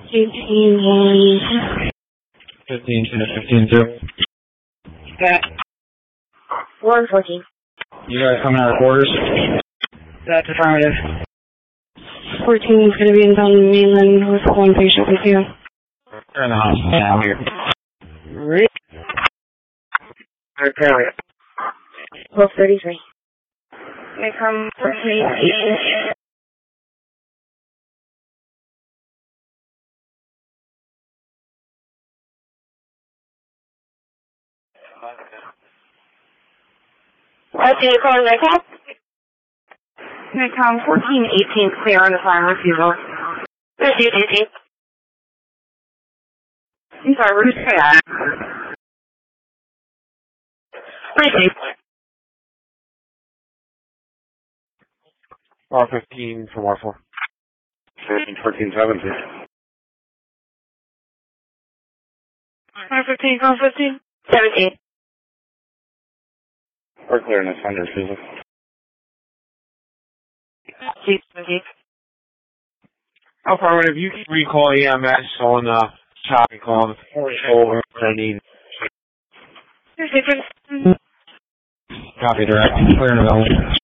15-1. 15-0. That. 114. You guys coming out of quarters? That's affirmative. 14 is going to be in down the mainland with one patient with you. They're in the hospital now here. Right. Okay. 1233. They come for me. Okay, calling my call. Come 1418 clear on the phone refusal. 1518. I'm sorry, we're just that. 15 from R4. 14, 17. 15, call 15. 17. We're clearing this under refusal. 17. Affirmative, you can recall EMS on shopping call over I need. Copy direct. Clearing the building.